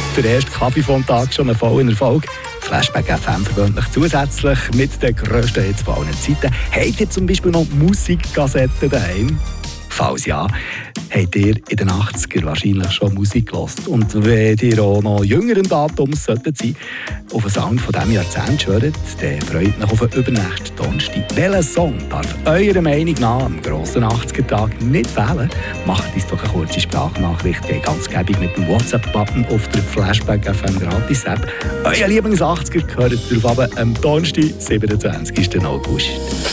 Der erste Kaffee vom Tag schon ein voller Erfolg. Flashback FM verwöhnlich zusätzlich mit den grössten Hits von allen Zeiten. Habt ihr zum Beispiel noch Musikkassetten daheim? Falls ja, habt ihr in den 80er wahrscheinlich schon Musik gehört. Und wenn ihr auch noch jüngeren Datums solltet sein, auf den Sound von diesem Jahrzehnt hören, dann freut mich auf den übernächsten Donnerstag. Welcher Song darf eurer Meinung nach am grossen 80er-Tag nicht fehlen? Macht uns doch eine kurze Sprachnachricht, ganz gäbig mit dem WhatsApp-Button auf der Flashback FM Gratis-App. Euer Lieblings-80er gehört darauf am Donnerstag, 27. August.